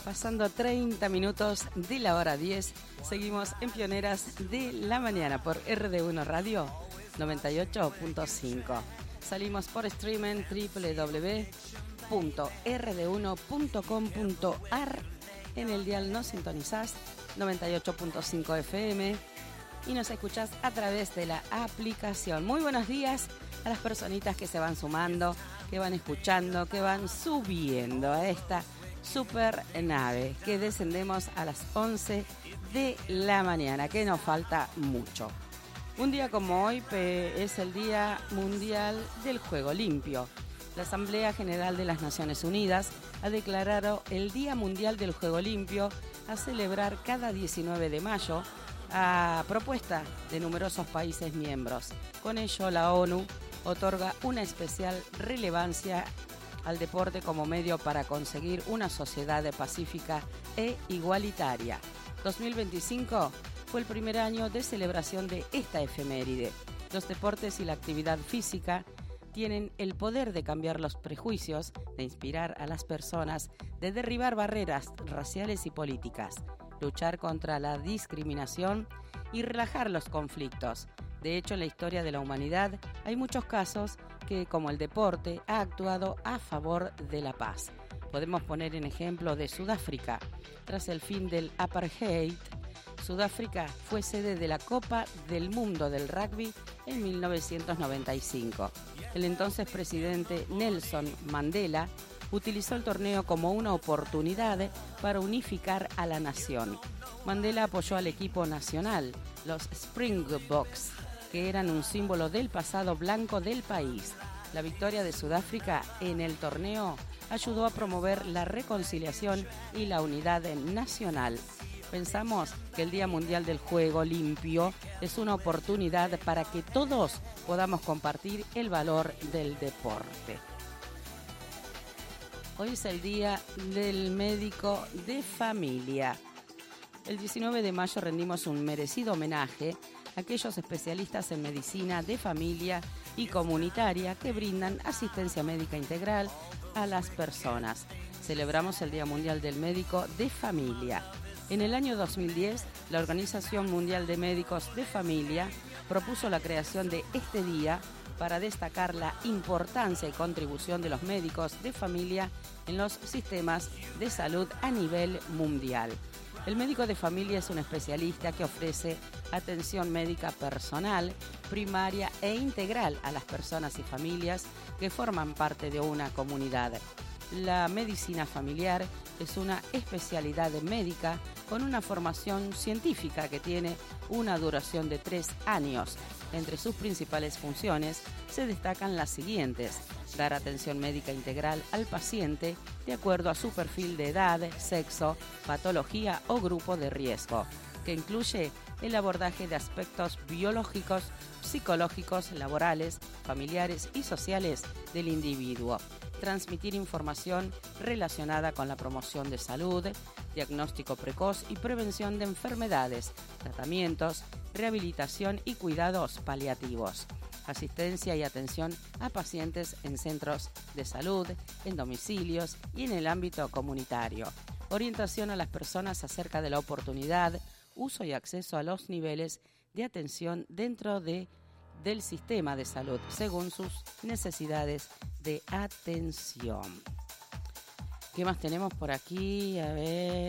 Pasando 30 minutos de la hora 10, seguimos en Pioneras de la Mañana por RD1 Radio 98.5. Salimos por streaming www.rd1.com.ar. En el dial nos sintonizás 98.5 FM y nos escuchás a través de la aplicación. Muy buenos días a las personitas que se van sumando, que van escuchando, que van subiendo a esta super nave, que descendemos a las 11 de la mañana, que nos falta mucho. Un día como hoy es el Día Mundial del Juego Limpio. La Asamblea General de las Naciones Unidas ha declarado el Día Mundial del Juego Limpio a celebrar cada 19 de mayo a propuesta de numerosos países miembros. Con ello, la ONU otorga una especial relevancia al deporte como medio para conseguir una sociedad pacífica e igualitaria. 2025 fue el primer año de celebración de esta efeméride. Los deportes y la actividad física tienen el poder de cambiar los prejuicios, de inspirar a las personas, de derribar barreras raciales y políticas, luchar contra la discriminación y relajar los conflictos. De hecho, en la historia de la humanidad hay muchos casos que, como el deporte, ha actuado a favor de la paz. Podemos poner en ejemplo de Sudáfrica. Tras el fin del apartheid, Sudáfrica fue sede de la Copa del Mundo del Rugby en 1995. El entonces presidente Nelson Mandela utilizó el torneo como una oportunidad para unificar a la nación. Mandela apoyó al equipo nacional, los Springboks, que eran un símbolo del pasado blanco del país. La victoria de Sudáfrica en el torneo ayudó a promover la reconciliación y la unidad nacional. Pensamos que el Día Mundial del Juego Limpio es una oportunidad para que todos podamos compartir el valor del deporte. Hoy es el Día del Médico de Familia. El 19 de mayo rendimos un merecido homenaje a aquellos especialistas en medicina de familia y comunitaria que brindan asistencia médica integral a las personas. Celebramos el Día Mundial del Médico de Familia. En el año 2010, la Organización Mundial de Médicos de Familia propuso la creación de este día para destacar la importancia y contribución de los médicos de familia en los sistemas de salud a nivel mundial. El médico de familia es un especialista que ofrece atención médica personal, primaria e integral a las personas y familias que forman parte de una comunidad. La medicina familiar es una especialidad médica con una formación científica que tiene una duración de 3 años. Entre sus principales funciones se destacan las siguientes: dar atención médica integral al paciente de acuerdo a su perfil de edad, sexo, patología o grupo de riesgo, que incluye el abordaje de aspectos biológicos, psicológicos, laborales, familiares y sociales del individuo. Transmitir información relacionada con la promoción de salud, diagnóstico precoz y prevención de enfermedades, tratamientos, rehabilitación y cuidados paliativos. Asistencia y atención a pacientes en centros de salud, en domicilios y en el ámbito comunitario. Orientación a las personas acerca de la oportunidad, uso y acceso a los niveles de atención dentro del sistema de salud según sus necesidades de atención. ¿Qué más tenemos por aquí? A ver,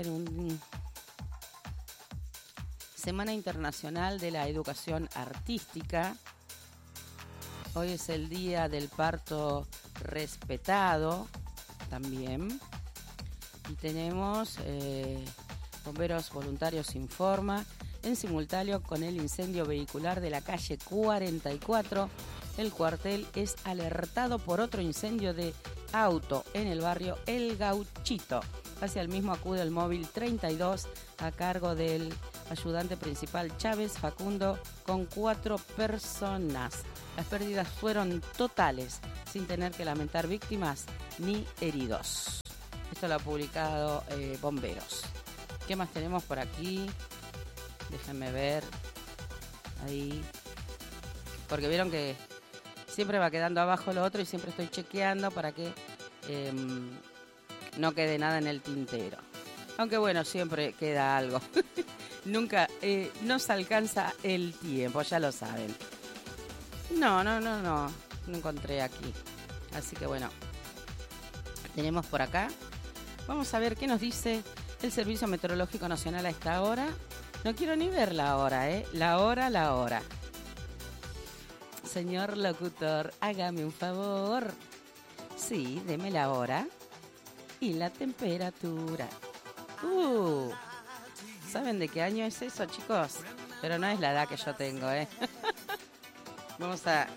Semana Internacional de la Educación Artística. Hoy es el Día del Parto Respetado también. Y tenemos Bomberos Voluntarios Informa. En simultáneo con el incendio vehicular de la calle 44, el cuartel es alertado por otro incendio de auto en el barrio El Gauchito. Hacia el mismo acude el móvil 32 a cargo del ayudante principal Chávez Facundo con 4 personas. Las pérdidas fueron totales, sin tener que lamentar víctimas ni heridos. Esto lo ha publicado Bomberos. ¿Qué más tenemos por aquí? Déjenme ver. Ahí. Porque vieron que siempre va quedando abajo lo otro y siempre estoy chequeando para que no quede nada en el tintero. Aunque bueno, siempre queda algo. Nunca nos alcanza el tiempo, ya lo saben. No encontré aquí. Así que bueno, tenemos por acá. Vamos a ver qué nos dice el Servicio Meteorológico Nacional a esta hora. No quiero ni ver la hora, La hora. Señor locutor, hágame un favor. Sí, deme la hora y la temperatura. ¿Saben de qué año es eso, chicos? Pero no es la edad que yo tengo, Vamos a...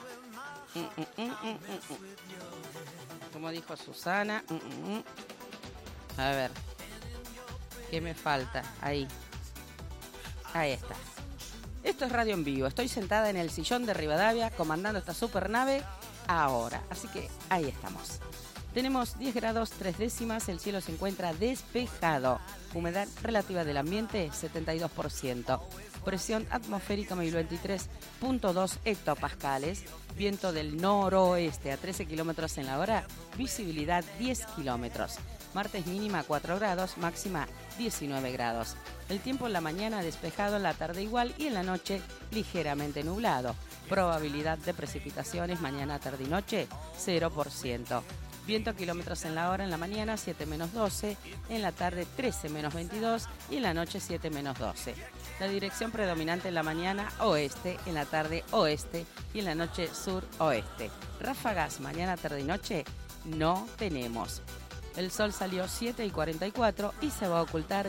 Como dijo Susana. A ver. ¿Qué me falta? Ahí está. Esto es radio en vivo. Estoy sentada en el sillón de Rivadavia comandando esta supernave ahora. Así que ahí estamos. Tenemos 10 grados 3 décimas. El cielo se encuentra despejado. Humedad relativa del ambiente 72%. Presión atmosférica 1023.2 hectopascales. Viento del noroeste a 13 kilómetros en la hora. Visibilidad 10 kilómetros. Martes mínima 4 grados, máxima 19 grados. El tiempo en la mañana despejado, en la tarde igual y en la noche ligeramente nublado. Probabilidad de precipitaciones mañana, tarde y noche 0%. Viento kilómetros en la hora en la mañana 7-12, en la tarde 13-22 y en la noche 7-12. La dirección predominante en la mañana oeste, en la tarde oeste y en la noche sur-oeste. Ráfagas mañana, tarde y noche no tenemos. El sol salió 7:44 y se va a ocultar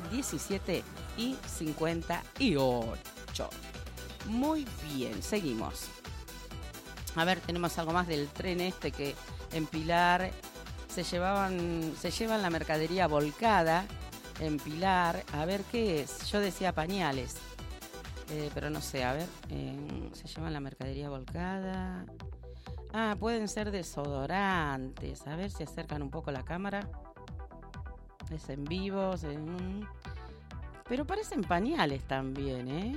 17:58. Muy bien, seguimos. A ver, tenemos algo más del tren que en Pilar se llevan la mercadería volcada en Pilar. A ver qué es. Yo decía pañales, pero no sé, a ver. Se llevan la mercadería volcada. Pueden ser desodorantes. A ver si acercan un poco la cámara. Es en vivo. Pero parecen pañales también,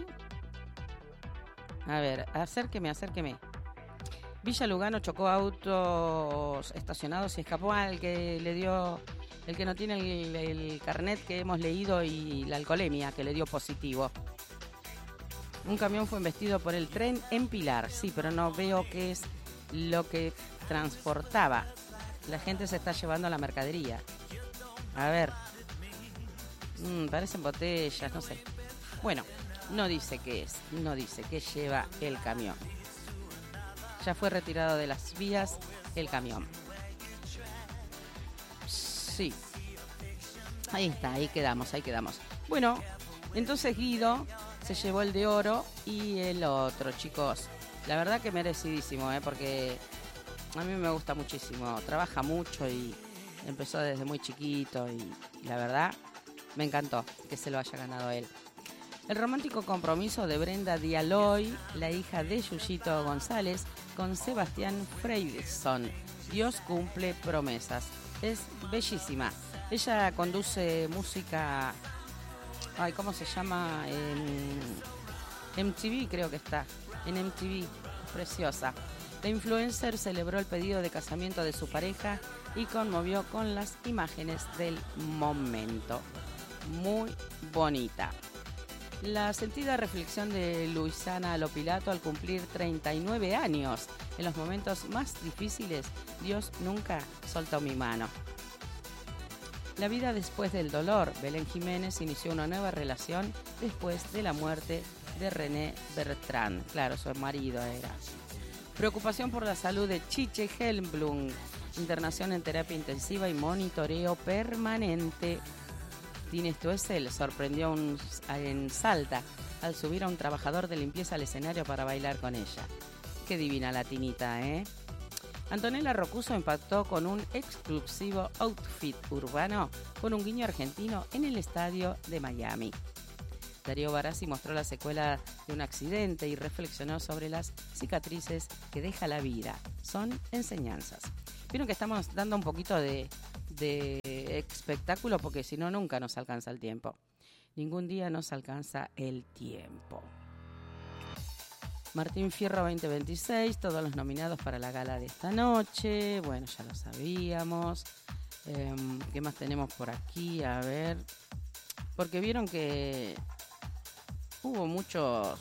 A ver, acérqueme. Villa Lugano chocó autos estacionados y escapó al que le dio, el que no tiene el carnet que hemos leído y la alcoholemia que le dio positivo. Un camión fue embestido por el tren en Pilar. Sí, pero no veo qué es lo que transportaba. La gente se está llevando la mercadería. A ver. Parecen botellas, no sé. Bueno, no dice qué es. No dice qué lleva el camión. Ya fue retirado de las vías el camión. Sí. Ahí está, ahí quedamos. Bueno, entonces Guido se llevó el de oro y el otro, chicos. La verdad que merecidísimo, porque a mí me gusta muchísimo. Trabaja mucho y empezó desde muy chiquito y la verdad me encantó que se lo haya ganado él. El romántico compromiso de Brenda Dialoy, la hija de Yuyito González, con Sebastián Freidson. Dios cumple promesas. Es bellísima. Ella conduce música... ¿cómo se llama? En MTV creo que está. En MTV. Preciosa. La influencer celebró el pedido de casamiento de su pareja y conmovió con las imágenes del momento. Muy bonita. La sentida reflexión de Luisana Lopilato al cumplir 39 años. En los momentos más difíciles, Dios nunca soltó mi mano. La vida después del dolor. Belén Jiménez inició una nueva relación después de la muerte de René Bertrand. Claro, su marido era. Preocupación por la salud de Chiche Helmblum. Internación en terapia intensiva y monitoreo permanente. Tine Stoessel sorprendió en Salta al subir a un trabajador de limpieza al escenario para bailar con ella. Qué divina la tinita, Antonella Rocuso impactó con un exclusivo outfit urbano con un guiño argentino en el estadio de Miami. Darío Barassi mostró la secuela de un accidente y reflexionó sobre las cicatrices que deja la vida. Son enseñanzas. Vieron que estamos dando un poquito de espectáculo porque si no nunca nos alcanza el tiempo. Ningún día nos alcanza el tiempo. Martín Fierro 2026, todos los nominados para la gala de esta noche. Bueno, ya lo sabíamos. ¿Qué más tenemos por aquí? A ver, porque vieron que hubo mucho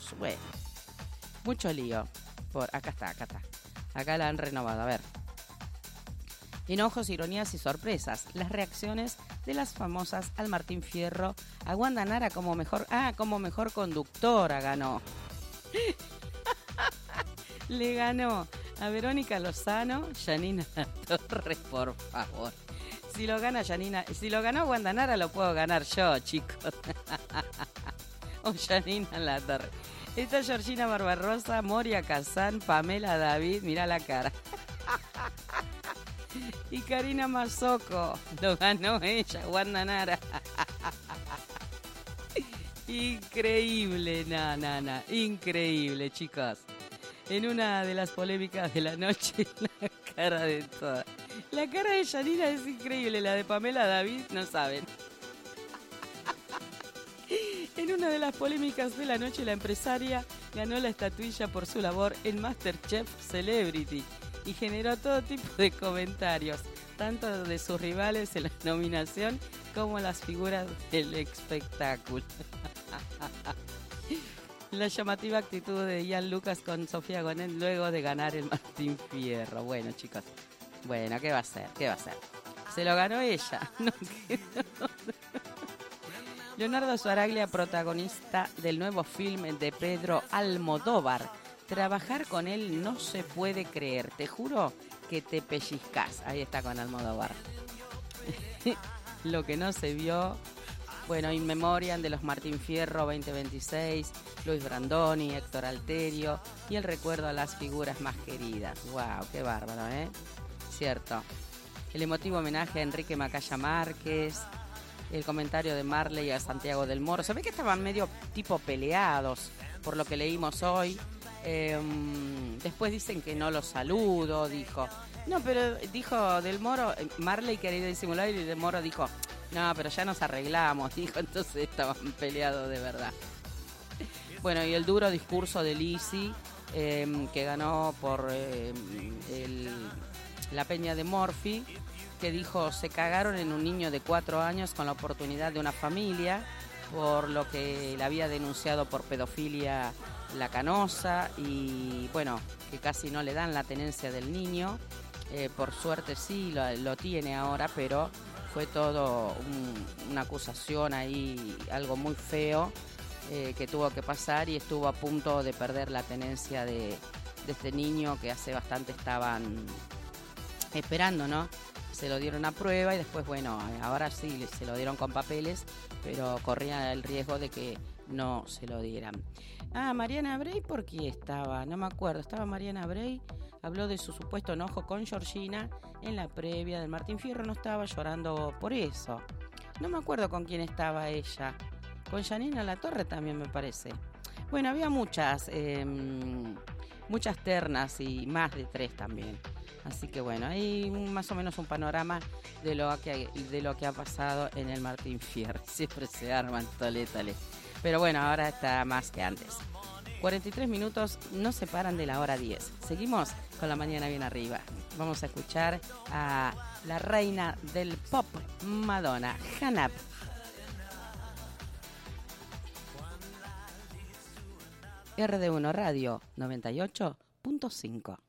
lío. Acá está. Acá la han renovado, a ver. Enojos, ironías y sorpresas. Las reacciones de las famosas al Martín Fierro. A Wanda Nara como mejor conductora ganó. Le ganó a Verónica Lozano, Janina Torres, por favor. Si lo ganó Wanda Nara, lo puedo ganar yo, chicos. O Janina Latorre. Está Georgina Barbarosa, Moria Kazán, Pamela David, mirá la cara. Y Karina Mazzocco, lo ganó ella, Wanda Nara. Increíble, increíble, chicos. En una de las polémicas de la noche, la cara de todas. La cara de Janina es increíble, la de Pamela David, no saben. En una de las polémicas de la noche, la empresaria ganó la estatuilla por su labor en MasterChef Celebrity y generó todo tipo de comentarios, tanto de sus rivales en la nominación como las figuras del espectáculo. La llamativa actitud de Ian Lucas con Sofía Gonet luego de ganar el Martín Fierro. Bueno, chicos, ¿qué va a hacer? Se lo ganó ella. No quedó. Leonardo Sbaraglia, protagonista del nuevo film de Pedro Almodóvar. Trabajar con él no se puede creer, te juro que te pellizcás. Ahí está con Almodóvar. Lo que no se vio, In Memoriam de los Martín Fierro 2026, Luis Brandoni, Héctor Alterio y el recuerdo a las figuras más queridas. ¡Wow! ¡Qué bárbaro, eh! Cierto. El emotivo homenaje a Enrique Macaya Márquez, el comentario de Marley a Santiago del Moro. Se ve que estaban medio tipo peleados, por lo que leímos hoy. Después dicen que no lo saludo, dijo. No, pero dijo Del Moro, Marley quería disimular y Del Moro dijo, no, pero ya nos arreglamos, dijo, entonces estaban peleados de verdad. Bueno, y el duro discurso de Lizzy, que ganó por la Peña de Morphy, que dijo, se cagaron en un niño de 4 años con la oportunidad de una familia, por lo que la había denunciado por pedofilia la Canosa, y que casi no le dan la tenencia del niño. Por suerte sí lo tiene ahora, pero fue todo una acusación ahí, algo muy feo que tuvo que pasar, y estuvo a punto de perder la tenencia de este niño que hace bastante estaban esperando, ¿no? Se lo dieron a prueba y después, ahora sí se lo dieron con papeles, pero corría el riesgo de que no se lo dieran. Mariana Bray, ¿por qué estaba? No me acuerdo. Estaba Mariana Bray, habló de su supuesto enojo con Georgina en la previa del Martín Fierro, no estaba llorando por eso. No me acuerdo con quién estaba ella. Con Janina Latorre también me parece. Había muchas ternas y más de 3 también. Así que hay más o menos un panorama de lo que ha pasado en el Martín Fierro. Siempre se arman tole. Pero ahora está más que antes. 43 minutos nos separan de la hora 10. Seguimos con la mañana bien arriba. Vamos a escuchar a la reina del pop, Madonna, Hanap. RD1 Radio 98.5.